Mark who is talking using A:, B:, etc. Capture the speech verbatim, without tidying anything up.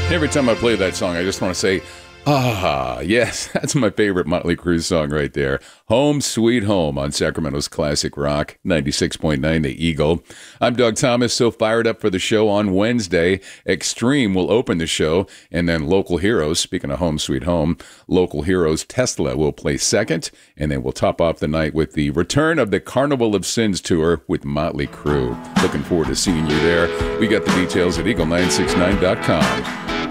A: Every time I play that song, I just want to say, ah, yes, that's my favorite Motley Crue song right there. Home Sweet Home on Sacramento's Classic Rock, ninety-six point nine The Eagle. I'm Doug Thomas, so fired up for the show on Wednesday. Extreme will open the show, and then Local Heroes, speaking of Home Sweet Home, Local Heroes Tesla will play second, and then we'll top off the night with the return of the Carnival of Sins tour with Motley Crue. Looking forward to seeing you there. We got the details at eagle nine six nine dot com.